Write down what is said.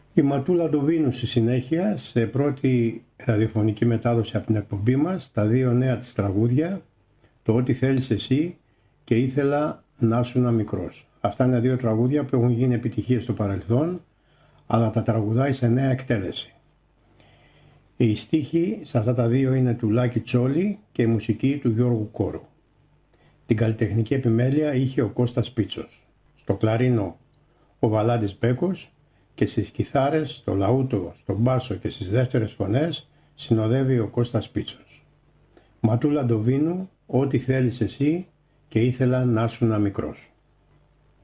Η Ματούλα Ντοβίνου στη συνέχεια, σε πρώτη ραδιοφωνική μετάδοση από την εκπομπή μας, τα δύο νέα της τραγούδια, το «Ό,τι θέλεις εσύ» και «Ήθελα να ήσουν μικρός». Αυτά είναι δύο τραγούδια που έχουν γίνει επιτυχίες στο παρελθόν, αλλά τα τραγουδάει σε νέα εκτέλεση. Οι στίχοι σε αυτά τα δύο είναι του Λάκη Τσόλη και η μουσική του Γιώργου Κόρου. Την καλλιτεχνική επιμέλεια είχε ο Κώστας Πίτσος. Στο κλαρίνο ο Βαλάντης Μπέκος και στις κιθάρες, στο λαούτο, στο μπάσο και στις δεύτερες φωνές συνοδεύει ο Κώστας Πίτσος. Ματούλα Ντοβίνου, «Ό,τι θέλεις εσύ» και «Ήθελα να ήσουν μικρός».